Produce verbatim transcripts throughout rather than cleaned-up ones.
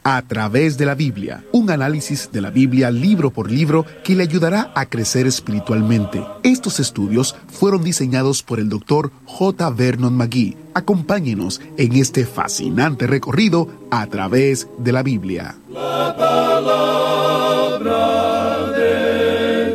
A través de la Biblia, un análisis de la Biblia libro por libro que le ayudará a crecer espiritualmente. Estos estudios fueron diseñados por el doctor J. Vernon McGee. Acompáñenos en este fascinante recorrido a través de la Biblia. La palabra de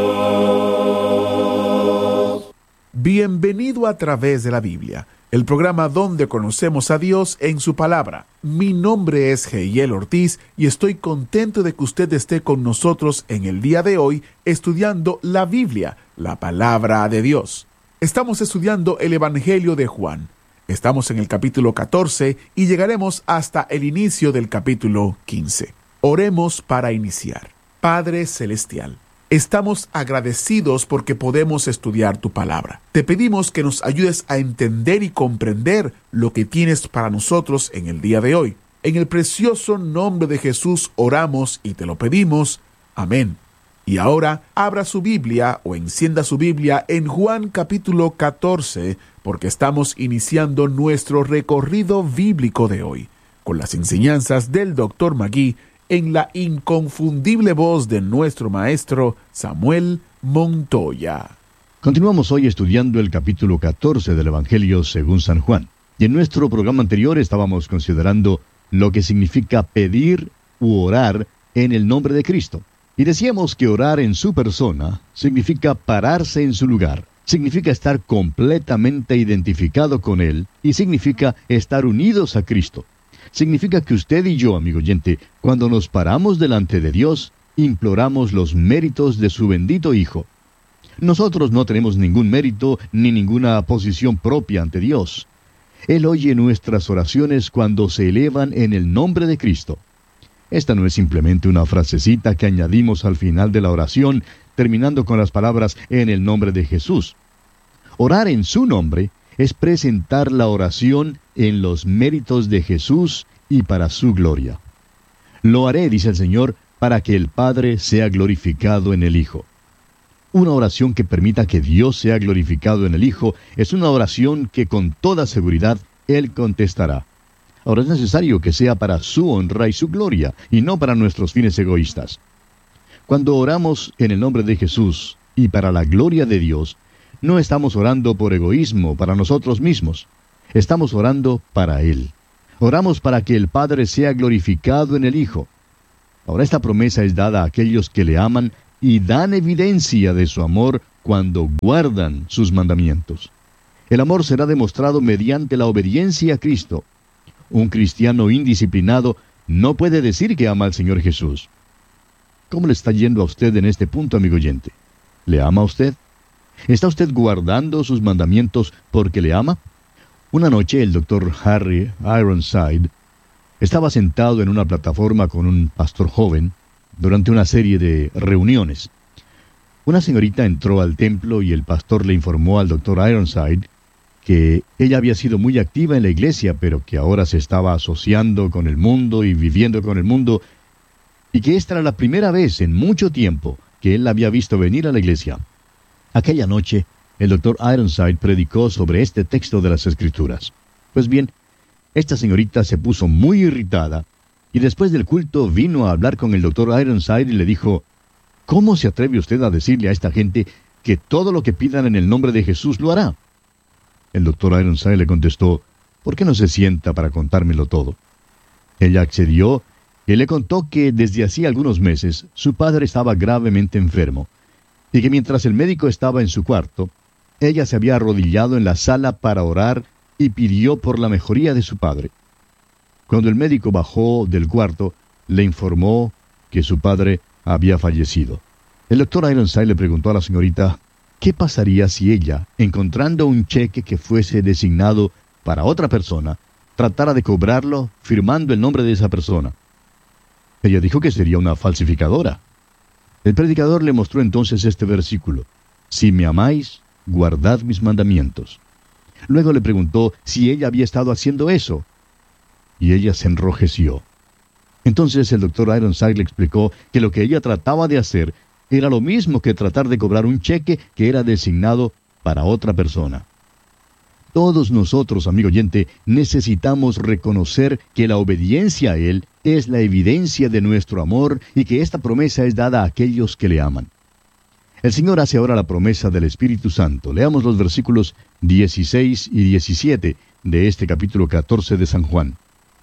Dios. Bienvenido a Través de la Biblia, el programa donde conocemos a Dios en su palabra. Mi nombre es Heiel Ortiz y estoy contento de que usted esté con nosotros en el día de hoy estudiando la Biblia, la palabra de Dios. Estamos estudiando el Evangelio de Juan. Estamos en el capítulo catorce y llegaremos hasta el inicio del capítulo quince. Oremos para iniciar. Padre Celestial, estamos agradecidos porque podemos estudiar tu palabra. Te pedimos que nos ayudes a entender y comprender lo que tienes para nosotros en el día de hoy. En el precioso nombre de Jesús oramos y te lo pedimos. Amén. Y ahora abra su Biblia o encienda su Biblia en Juan capítulo catorce, porque estamos iniciando nuestro recorrido bíblico de hoy, con las enseñanzas del doctor McGee en la inconfundible voz de nuestro maestro Samuel Montoya. Continuamos hoy estudiando el capítulo catorce del Evangelio según San Juan. Y en nuestro programa anterior estábamos considerando lo que significa pedir u orar en el nombre de Cristo. Y decíamos que orar en su persona significa pararse en su lugar, significa estar completamente identificado con Él y significa estar unidos a Cristo. Significa que usted y yo, amigo oyente, cuando nos paramos delante de Dios, imploramos los méritos de su bendito Hijo. Nosotros no tenemos ningún mérito ni ninguna posición propia ante Dios. Él oye nuestras oraciones cuando se elevan en el nombre de Cristo. Esta no es simplemente una frasecita que añadimos al final de la oración, terminando con las palabras en el nombre de Jesús. Orar en su nombre es presentar la oración en los méritos de Jesús y para su gloria. Lo haré, dice el Señor, para que el Padre sea glorificado en el Hijo. Una oración que permita que Dios sea glorificado en el Hijo es una oración que con toda seguridad Él contestará. Ahora es necesario que sea para su honra y su gloria, y no para nuestros fines egoístas. Cuando oramos en el nombre de Jesús y para la gloria de Dios, no estamos orando por egoísmo para nosotros mismos. Estamos orando para Él. Oramos para que el Padre sea glorificado en el Hijo. Ahora esta promesa es dada a aquellos que le aman y dan evidencia de su amor cuando guardan sus mandamientos. El amor será demostrado mediante la obediencia a Cristo. Un cristiano indisciplinado no puede decir que ama al Señor Jesús. ¿Cómo le está yendo a usted en este punto, amigo oyente? ¿Le ama a usted? ¿Está usted guardando sus mandamientos porque le ama? Una noche el doctor Harry Ironside estaba sentado en una plataforma con un pastor joven durante una serie de reuniones. Una señorita entró al templo y el pastor le informó al doctor Ironside que ella había sido muy activa en la iglesia, pero que ahora se estaba asociando con el mundo y viviendo con el mundo, y que esta era la primera vez en mucho tiempo que él la había visto venir a la iglesia. Aquella noche, el doctor Ironside predicó sobre este texto de las Escrituras. Pues bien, esta señorita se puso muy irritada, y después del culto vino a hablar con el doctor Ironside y le dijo: ¿Cómo se atreve usted a decirle a esta gente que todo lo que pidan en el nombre de Jesús lo hará? El doctor Ironside le contestó: ¿por qué no se sienta para contármelo todo? Ella accedió y le contó que desde hacía algunos meses su padre estaba gravemente enfermo, y que mientras el médico estaba en su cuarto, ella se había arrodillado en la sala para orar y pidió por la mejoría de su padre. Cuando el médico bajó del cuarto, le informó que su padre había fallecido. El doctor Ironside le preguntó a la señorita: ¿qué pasaría si ella, encontrando un cheque que fuese designado para otra persona, tratara de cobrarlo firmando el nombre de esa persona? Ella dijo que sería una falsificadora. El predicador le mostró entonces este versículo: Si me amáis, guardad mis mandamientos. Luego le preguntó si ella había estado haciendo eso, y ella se enrojeció. Entonces el doctor Ironside le explicó que lo que ella trataba de hacer era lo mismo que tratar de cobrar un cheque que era designado para otra persona. Todos nosotros, amigo oyente, necesitamos reconocer que la obediencia a Él es la evidencia de nuestro amor y que esta promesa es dada a aquellos que le aman. El Señor hace ahora la promesa del Espíritu Santo. Leamos los versículos dieciséis y diecisiete de este capítulo catorce de San Juan.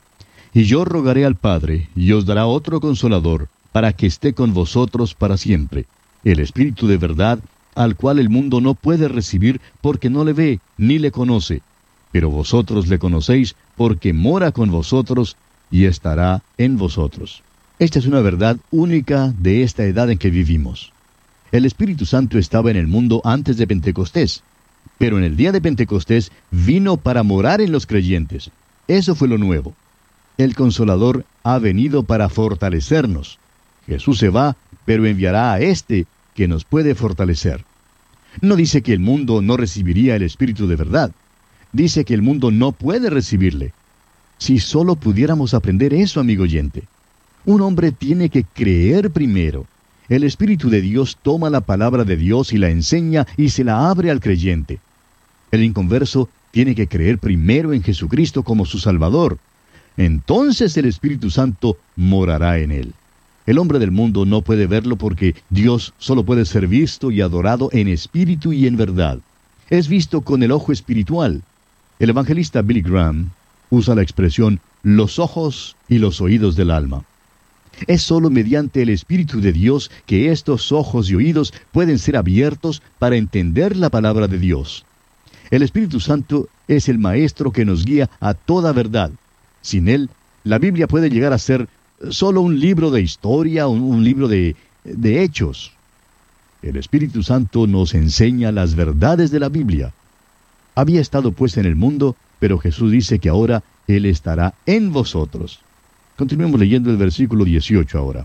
Y yo rogaré al Padre, y os dará otro Consolador, para que esté con vosotros para siempre, el Espíritu de verdad, al cual el mundo no puede recibir porque no le ve ni le conoce. Pero vosotros le conocéis porque mora con vosotros y estará en vosotros. Esta es una verdad única de esta edad en que vivimos. El Espíritu Santo estaba en el mundo antes de Pentecostés, pero en el día de Pentecostés vino para morar en los creyentes. Eso fue lo nuevo. El Consolador ha venido para fortalecernos. Jesús se va, pero enviará a éste que nos puede fortalecer. No dice que el mundo no recibiría el Espíritu de verdad. Dice que el mundo no puede recibirle. Si solo pudiéramos aprender eso, amigo oyente. Un hombre tiene que creer primero. El Espíritu de Dios toma la palabra de Dios y la enseña y se la abre al creyente. El inconverso tiene que creer primero en Jesucristo como su Salvador. Entonces el Espíritu Santo morará en él. El hombre del mundo no puede verlo porque Dios solo puede ser visto y adorado en espíritu y en verdad. Es visto con el ojo espiritual. El evangelista Billy Graham usa la expresión los ojos y los oídos del alma. Es solo mediante el Espíritu de Dios que estos ojos y oídos pueden ser abiertos para entender la palabra de Dios. El Espíritu Santo es el Maestro que nos guía a toda verdad. Sin Él, la Biblia puede llegar a ser solo un libro de historia, un, un libro de, de hechos. El Espíritu Santo nos enseña las verdades de la Biblia. Había estado pues en el mundo, pero Jesús dice que ahora Él estará en vosotros. Continuemos leyendo el versículo dieciocho ahora.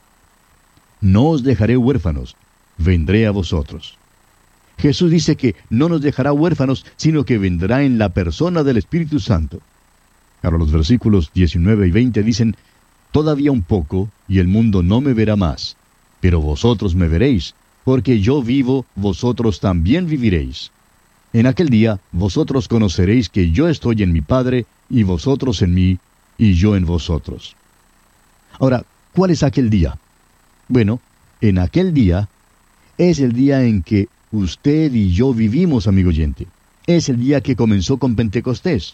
No os dejaré huérfanos, vendré a vosotros. Jesús dice que no nos dejará huérfanos, sino que vendrá en la persona del Espíritu Santo. Ahora los versículos diecinueve y veinte dicen, todavía un poco, y el mundo no me verá más, pero vosotros me veréis, porque yo vivo, vosotros también viviréis. En aquel día vosotros conoceréis que yo estoy en mi Padre, y vosotros en mí, y yo en vosotros. Ahora, ¿cuál es aquel día? Bueno, en aquel día es el día en que usted y yo vivimos, amigo oyente. Es el día que comenzó con Pentecostés.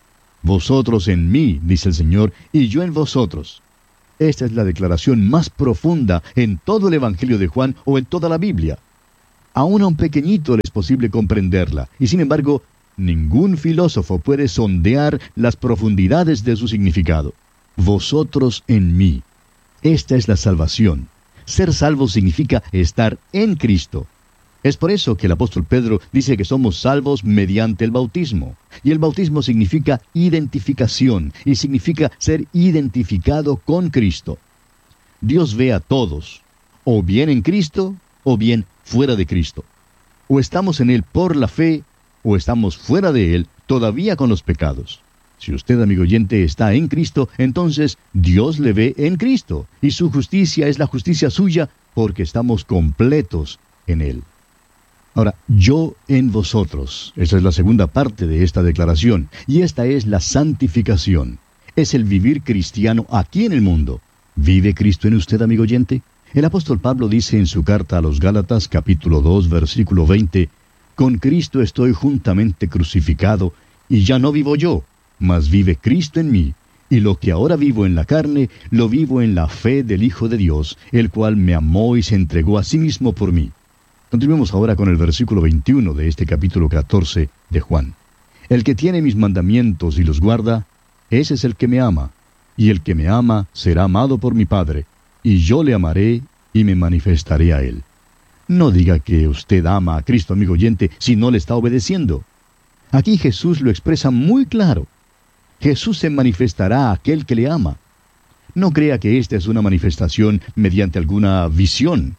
Vosotros en mí, dice el Señor, y yo en vosotros. Esta es la declaración más profunda en todo el Evangelio de Juan o en toda la Biblia. Aún a un pequeñito le es posible comprenderla, y sin embargo, ningún filósofo puede sondear las profundidades de su significado. Vosotros en mí. Esta es la salvación. Ser salvo significa estar en Cristo. Es por eso que el apóstol Pedro dice que somos salvos mediante el bautismo. Y el bautismo significa identificación, y significa ser identificado con Cristo. Dios ve a todos, o bien en Cristo, o bien fuera de Cristo. O estamos en Él por la fe, o estamos fuera de Él, todavía con los pecados. Si usted, amigo oyente, está en Cristo, entonces Dios le ve en Cristo, y su justicia es la justicia suya, porque estamos completos en Él. Ahora, yo en vosotros. Esa es la segunda parte de esta declaración, y esta es la santificación. Es el vivir cristiano aquí en el mundo. ¿Vive Cristo en usted, amigo oyente? El apóstol Pablo dice en su carta a los Gálatas, capítulo dos, versículo veinte, «Con Cristo estoy juntamente crucificado, y ya no vivo yo, mas vive Cristo en mí, y lo que ahora vivo en la carne, lo vivo en la fe del Hijo de Dios, el cual me amó y se entregó a sí mismo por mí». Continuemos ahora con el versículo veintiuno de este capítulo catorce de Juan. «El que tiene mis mandamientos y los guarda, ese es el que me ama, y el que me ama será amado por mi Padre, y yo le amaré y me manifestaré a él». No diga que usted ama a Cristo, amigo oyente, si no le está obedeciendo. Aquí Jesús lo expresa muy claro. Jesús se manifestará a aquel que le ama. No crea que esta es una manifestación mediante alguna visión.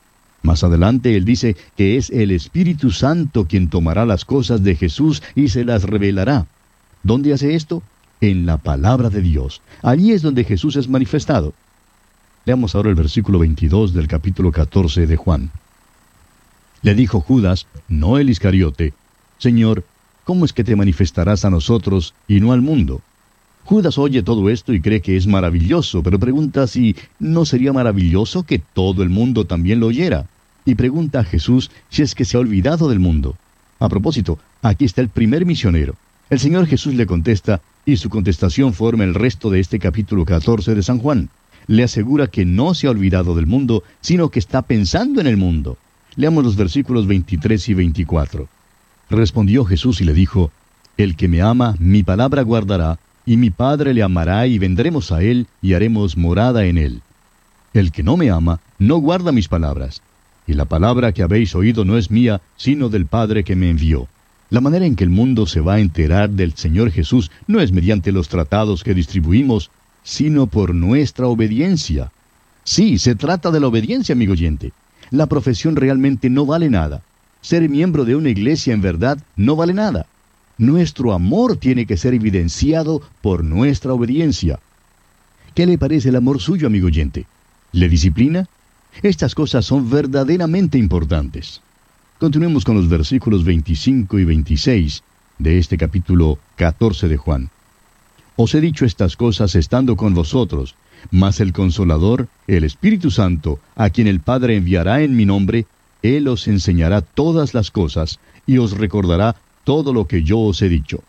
Más adelante él dice que es el Espíritu Santo quien tomará las cosas de Jesús y se las revelará. ¿Dónde hace esto? En la palabra de Dios. Allí es donde Jesús es manifestado. Leamos ahora el versículo veintidós del capítulo catorce de Juan. Le dijo Judas, no el Iscariote, Señor, ¿cómo es que te manifestarás a nosotros y no al mundo? Judas oye todo esto y cree que es maravilloso, pero pregunta si no sería maravilloso que todo el mundo también lo oyera. Y pregunta a Jesús si es que se ha olvidado del mundo. A propósito, aquí está el primer misionero. El Señor Jesús le contesta, y su contestación forma el resto de este capítulo catorce de San Juan. Le asegura que no se ha olvidado del mundo, sino que está pensando en el mundo. Leamos los versículos veintitrés y veinticuatro. Respondió Jesús y le dijo, El que me ama, mi palabra guardará, y mi Padre le amará, y vendremos a él, y haremos morada en él. El que no me ama, no guarda mis palabras. Y la palabra que habéis oído no es mía, sino del Padre que me envió. La manera en que el mundo se va a enterar del Señor Jesús no es mediante los tratados que distribuimos, sino por nuestra obediencia. Sí, se trata de la obediencia, amigo oyente. La profesión realmente no vale nada. Ser miembro de una iglesia en verdad no vale nada. Nuestro amor tiene que ser evidenciado por nuestra obediencia. ¿Qué le parece el amor suyo, amigo oyente? ¿Le disciplina? Estas cosas son verdaderamente importantes. Continuemos con los versículos veinticinco y veintiséis de este capítulo catorce de Juan. Os he dicho estas cosas estando con vosotros, mas el Consolador, el Espíritu Santo, a quien el Padre enviará en mi nombre, Él os enseñará todas las cosas y os recordará todo lo que yo os he dicho.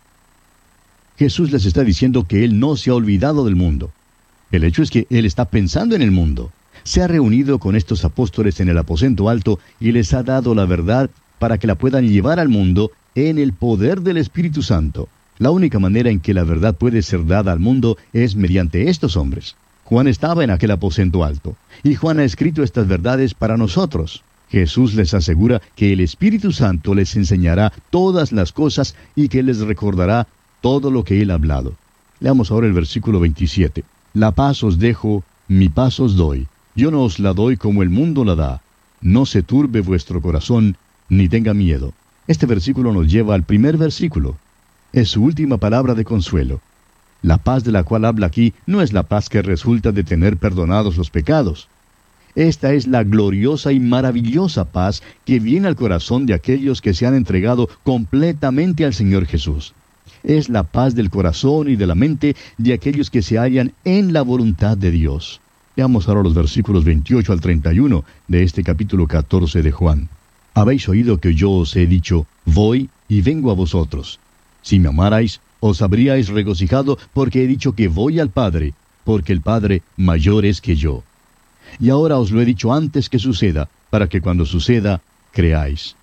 Jesús les está diciendo que Él no se ha olvidado del mundo. El hecho es que Él está pensando en el mundo. Se ha reunido con estos apóstoles en el aposento alto y les ha dado la verdad para que la puedan llevar al mundo en el poder del Espíritu Santo. La única manera en que la verdad puede ser dada al mundo es mediante estos hombres. Juan estaba en aquel aposento alto, y Juan ha escrito estas verdades para nosotros. Jesús les asegura que el Espíritu Santo les enseñará todas las cosas y que les recordará todo lo que Él ha hablado. Leamos ahora el versículo veintisiete. La paz os dejo, mi paz os doy. Yo no os la doy como el mundo la da. No se turbe vuestro corazón, ni tenga miedo. Este versículo nos lleva al primer versículo. Es su última palabra de consuelo. La paz de la cual habla aquí no es la paz que resulta de tener perdonados los pecados. Esta es la gloriosa y maravillosa paz que viene al corazón de aquellos que se han entregado completamente al Señor Jesús. Es la paz del corazón y de la mente de aquellos que se hallan en la voluntad de Dios. Veamos ahora los versículos veintiocho al treinta y uno de este capítulo catorce de Juan. Habéis oído que yo os he dicho, voy y vengo a vosotros. Si me amarais, os habríais regocijado porque he dicho que voy al Padre, porque el Padre mayor es que yo. Y ahora os lo he dicho antes que suceda, para que cuando suceda, creáis.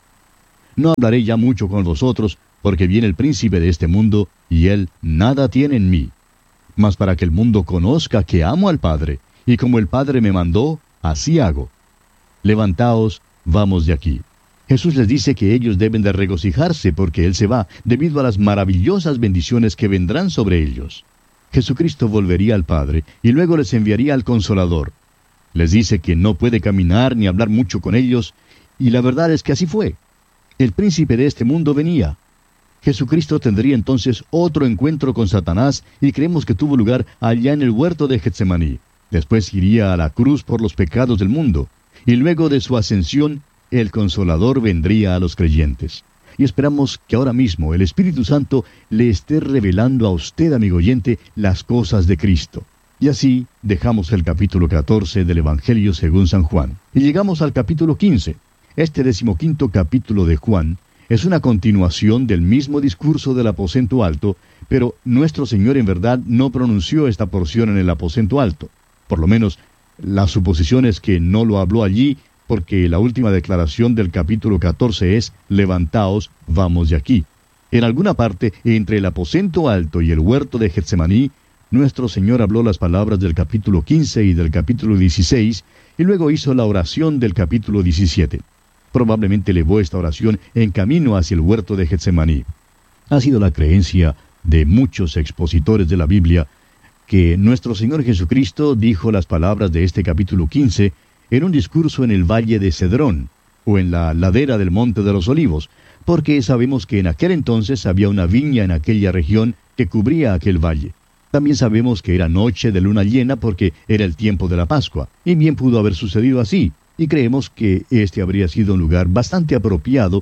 No hablaré ya mucho con vosotros, porque viene el príncipe de este mundo, y él nada tiene en mí. Mas para que el mundo conozca que amo al Padre, y como el Padre me mandó, así hago. Levantaos, vamos de aquí. Jesús les dice que ellos deben de regocijarse porque Él se va, debido a las maravillosas bendiciones que vendrán sobre ellos. Jesucristo volvería al Padre, y luego les enviaría al Consolador. Les dice que no puede caminar ni hablar mucho con ellos, y la verdad es que así fue. El príncipe de este mundo venía. Jesucristo tendría entonces otro encuentro con Satanás, y creemos que tuvo lugar allá en el huerto de Getsemaní. Después iría a la cruz por los pecados del mundo, y luego de su ascensión, el Consolador vendría a los creyentes. Y esperamos que ahora mismo el Espíritu Santo le esté revelando a usted, amigo oyente, las cosas de Cristo. Y así dejamos el capítulo catorce del Evangelio según San Juan. Y llegamos al capítulo quince. Este decimoquinto capítulo de Juan es una continuación del mismo discurso del aposento alto, pero nuestro Señor en verdad no pronunció esta porción en el aposento alto. Por lo menos, la suposición es que no lo habló allí, porque la última declaración del capítulo catorce es, levantaos, vamos de aquí. En alguna parte, entre el aposento alto y el huerto de Getsemaní, nuestro Señor habló las palabras del capítulo quince y del capítulo dieciséis, y luego hizo la oración del capítulo diecisiete. Probablemente elevó esta oración en camino hacia el huerto de Getsemaní. Ha sido la creencia de muchos expositores de la Biblia que nuestro Señor Jesucristo dijo las palabras de este capítulo quince en un discurso en el valle de Cedrón, o en la ladera del Monte de los Olivos, porque sabemos que en aquel entonces había una viña en aquella región que cubría aquel valle. También sabemos que era noche de luna llena porque era el tiempo de la Pascua, y bien pudo haber sucedido así, y creemos que este habría sido un lugar bastante apropiado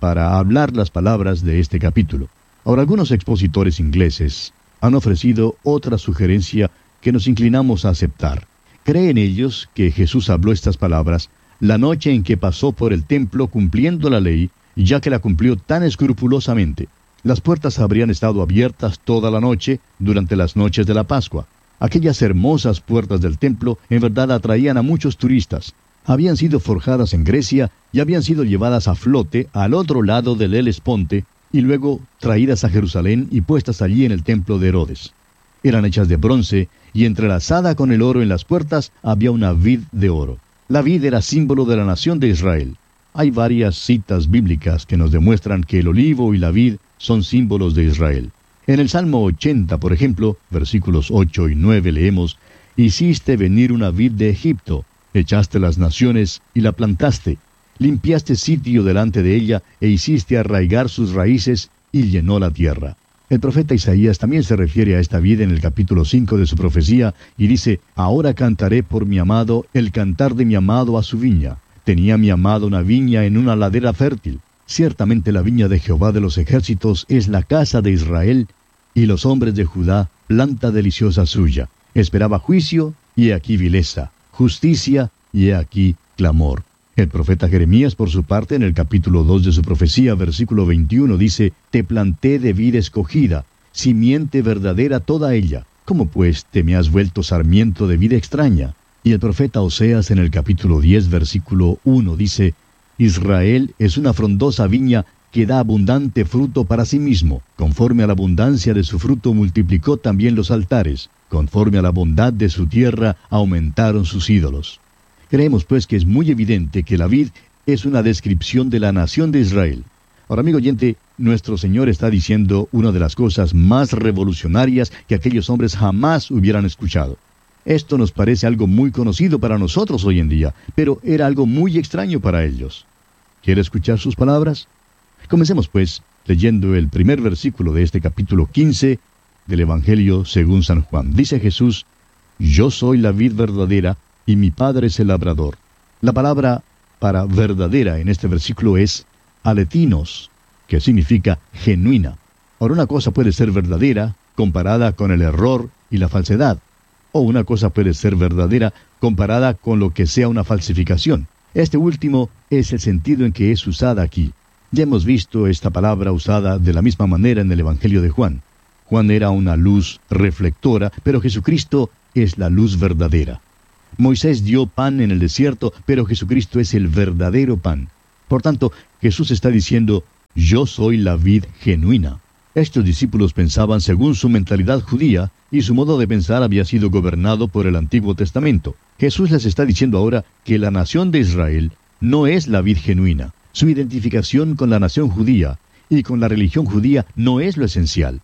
para hablar las palabras de este capítulo. Ahora, algunos expositores ingleses han ofrecido otra sugerencia que nos inclinamos a aceptar. Creen ellos que Jesús habló estas palabras la noche en que pasó por el templo cumpliendo la ley, ya que la cumplió tan escrupulosamente. Las puertas habrían estado abiertas toda la noche durante las noches de la Pascua. Aquellas hermosas puertas del templo en verdad atraían a muchos turistas. Habían sido forjadas en Grecia y habían sido llevadas a flote al otro lado del Helesponte y luego traídas a Jerusalén y puestas allí en el templo de Herodes. Eran hechas de bronce y entrelazada con el oro en las puertas había una vid de oro. La vid era símbolo de la nación de Israel. Hay varias citas bíblicas que nos demuestran que el olivo y la vid son símbolos de Israel. En el Salmo ochenta, por ejemplo, versículos ocho y nueve leemos: «Hiciste venir una vid de Egipto, echaste las naciones y la plantaste, limpiaste sitio delante de ella e hiciste arraigar sus raíces y llenó la tierra». El profeta Isaías también se refiere a esta vid en el capítulo cinco de su profecía y dice: «Ahora cantaré por mi amado el cantar de mi amado a su viña. Tenía mi amado una viña en una ladera fértil. Ciertamente la viña de Jehová de los ejércitos es la casa de Israel, y los hombres de Judá, planta deliciosa suya. Esperaba juicio, y he aquí vileza, justicia, y he aquí clamor». El profeta Jeremías, por su parte, en el capítulo dos de su profecía, versículo veintiuno, dice: «Te planté de vid escogida, simiente verdadera toda ella. ¿Cómo pues te me has vuelto sarmiento de vid extraña?». Y el profeta Oseas, en el capítulo diez, versículo uno, dice: «Israel es una frondosa viña que da abundante fruto para sí mismo. Conforme a la abundancia de su fruto multiplicó también los altares. Conforme a la bondad de su tierra aumentaron sus ídolos». Creemos pues que es muy evidente que la vid es una descripción de la nación de Israel. Ahora, amigo oyente, nuestro Señor está diciendo una de las cosas más revolucionarias que aquellos hombres jamás hubieran escuchado. Esto nos parece algo muy conocido para nosotros hoy en día, pero era algo muy extraño para ellos. ¿Quiere escuchar sus palabras? Comencemos pues leyendo el primer versículo de este capítulo quince del Evangelio según San Juan. Dice Jesús: «Yo soy la vid verdadera, y mi Padre es el labrador». La palabra para verdadera en este versículo es aletinos, que significa genuina. Ahora, una cosa puede ser verdadera comparada con el error y la falsedad, o una cosa puede ser verdadera comparada con lo que sea una falsificación. Este último es el sentido en que es usada aquí. Ya hemos visto esta palabra usada de la misma manera en el Evangelio de Juan. Juan era una luz reflectora, pero Jesucristo es la luz verdadera. Moisés dio pan en el desierto, pero Jesucristo es el verdadero pan. Por tanto, Jesús está diciendo: «Yo soy la vid genuina». Estos discípulos pensaban según su mentalidad judía, y su modo de pensar había sido gobernado por el Antiguo Testamento. Jesús les está diciendo ahora que la nación de Israel no es la vid genuina. Su identificación con la nación judía y con la religión judía no es lo esencial.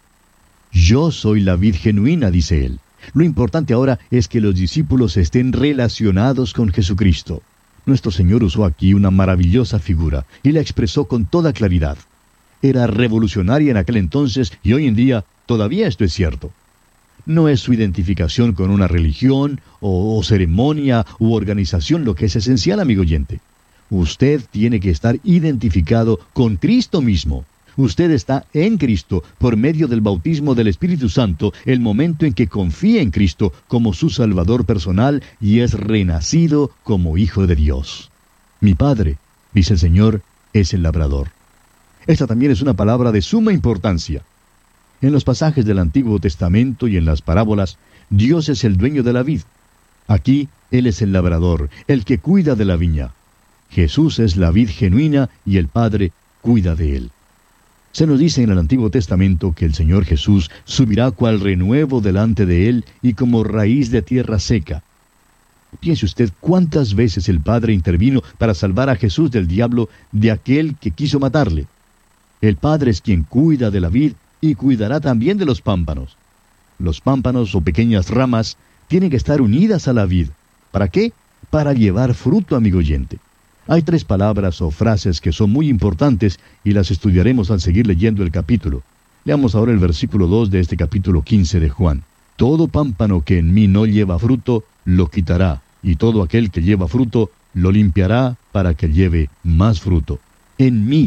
«Yo soy la vid genuina», dice él. Lo importante ahora es que los discípulos estén relacionados con Jesucristo. Nuestro Señor usó aquí una maravillosa figura y la expresó con toda claridad. Era revolucionaria en aquel entonces y hoy en día todavía esto es cierto. No es su identificación con una religión o, o ceremonia u organización lo que es esencial, amigo oyente. Usted tiene que estar identificado con Cristo mismo. Usted está en Cristo por medio del bautismo del Espíritu Santo, el momento en que confía en Cristo como su Salvador personal y es renacido como hijo de Dios. Mi Padre, dice el Señor, es el labrador. Esta también es una palabra de suma importancia. En los pasajes del Antiguo Testamento y en las parábolas, Dios es el dueño de la vid. Aquí, Él es el labrador, el que cuida de la viña. Jesús es la vid genuina y el Padre cuida de Él. Se nos dice en el Antiguo Testamento que el Señor Jesús subirá cual renuevo delante de Él y como raíz de tierra seca. Piense usted cuántas veces el Padre intervino para salvar a Jesús del diablo, de aquel que quiso matarle. El Padre es quien cuida de la vid y cuidará también de los pámpanos. Los pámpanos o pequeñas ramas tienen que estar unidas a la vid. ¿Para qué? Para llevar fruto, amigo oyente. Hay tres palabras o frases que son muy importantes y las estudiaremos al seguir leyendo el capítulo. Leamos ahora el versículo dos de este capítulo quince de Juan. «Todo pámpano que en mí no lleva fruto, lo quitará, y todo aquel que lleva fruto, lo limpiará para que lleve más fruto». En mí.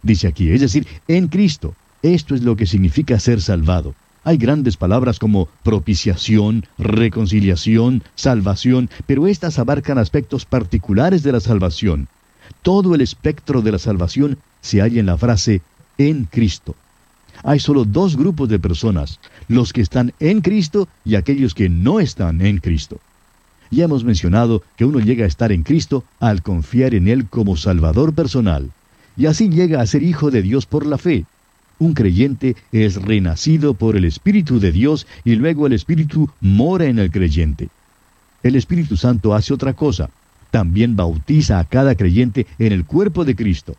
dice aquí, es decir, en Cristo. Esto es lo que significa ser salvado. Hay grandes palabras como propiciación, reconciliación, salvación, pero estas abarcan aspectos particulares de la salvación. Todo el espectro de la salvación se halla en la frase en Cristo. Hay solo dos grupos de personas, los que están en Cristo y aquellos que no están en Cristo. Ya hemos mencionado que uno llega a estar en Cristo al confiar en Él como Salvador personal, y así llega a ser hijo de Dios por la fe. Un creyente es renacido por el Espíritu de Dios y luego el Espíritu mora en el creyente. El Espíritu Santo hace otra cosa. También bautiza a cada creyente en el cuerpo de Cristo.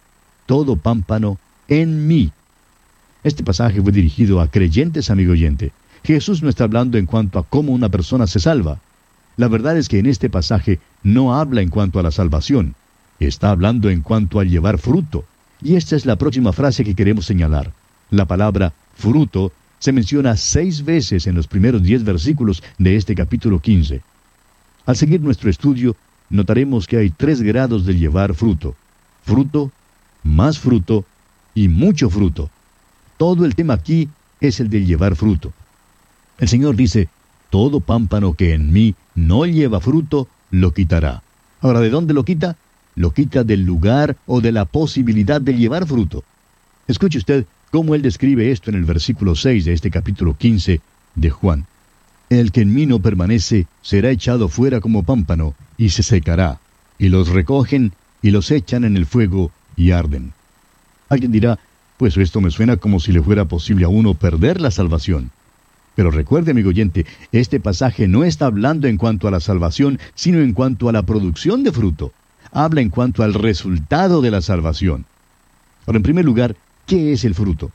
Todo pámpano en mí. Este pasaje fue dirigido a creyentes, amigo oyente. Jesús no está hablando en cuanto a cómo una persona se salva. La verdad es que en este pasaje no habla en cuanto a la salvación. Está hablando en cuanto a llevar fruto. Y esta es la próxima frase que queremos señalar. La palabra fruto se menciona seis veces en los primeros diez versículos de este capítulo quince. Al seguir nuestro estudio, notaremos que hay tres grados de llevar fruto. Fruto, más fruto y mucho fruto. Todo el tema aquí es el de llevar fruto. El Señor dice, todo pámpano que en mí no lleva fruto, lo quitará. Ahora, ¿de dónde lo quita? Lo quita del lugar o de la posibilidad de llevar fruto. Escuche usted cómo él describe esto en el versículo seis de este capítulo quince de Juan. El que en mí no permanece será echado fuera como pámpano y se secará, y los recogen y los echan en el fuego y arden. Alguien dirá, pues esto me suena como si le fuera posible a uno perder la salvación. Pero recuerde, amigo oyente, este pasaje no está hablando en cuanto a la salvación, sino en cuanto a la producción de fruto. Habla en cuanto al resultado de la salvación. Ahora, en primer lugar, ¿qué es el fruto?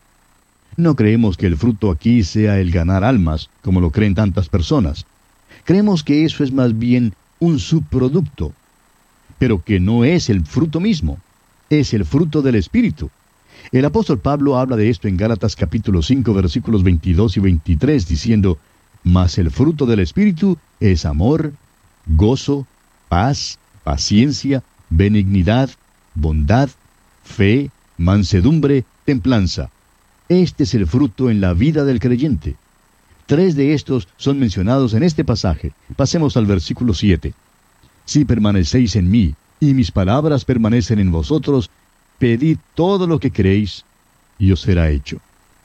No creemos que el fruto aquí sea el ganar almas, como lo creen tantas personas. Creemos que eso es más bien un subproducto, pero que no es el fruto mismo. Es el fruto del Espíritu. El apóstol Pablo habla de esto en Gálatas capítulo cinco, versículos veintidós y veintitrés, diciendo, «Mas el fruto del Espíritu es amor, gozo, paz, paciencia, benignidad, bondad, fe, mansedumbre, templanza». Este es el fruto en la vida del creyente. Tres de estos son mencionados en este pasaje. Pasemos al versículo siete. «Si permanecéis en mí, y mis palabras permanecen en vosotros, pedid todo lo que queréis, y os será hecho».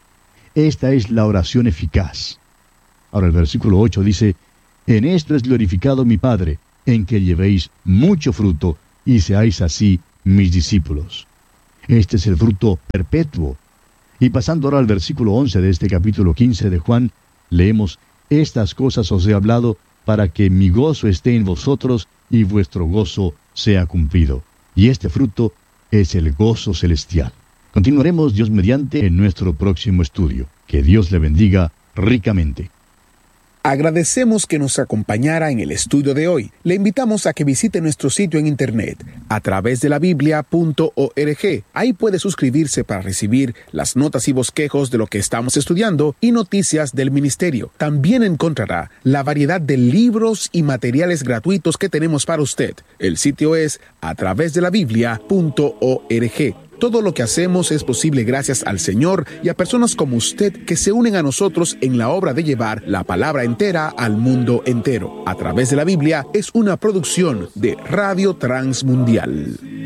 Esta es la oración eficaz. Ahora el versículo ocho dice, «En esto es glorificado mi Padre, en que llevéis mucho fruto, y seáis así mis discípulos». Este es el fruto perpetuo. Y pasando ahora al versículo once de este capítulo quince de Juan, leemos, «Estas cosas os he hablado, para que mi gozo esté en vosotros, y vuestro gozo sea cumplido». Y este fruto es el gozo celestial. Continuaremos, Dios mediante, en nuestro próximo estudio. Que Dios le bendiga ricamente. Agradecemos que nos acompañara en el estudio de hoy. Le invitamos a que visite nuestro sitio en internet a través de la biblia punto org. Ahí puede suscribirse para recibir las notas y bosquejos de lo que estamos estudiando y noticias del ministerio. También encontrará la variedad de libros y materiales gratuitos que tenemos para usted. El sitio es a través de la biblia punto org. Todo lo que hacemos es posible gracias al Señor y a personas como usted que se unen a nosotros en la obra de llevar la palabra entera al mundo entero. A través de la Biblia es una producción de Radio Transmundial.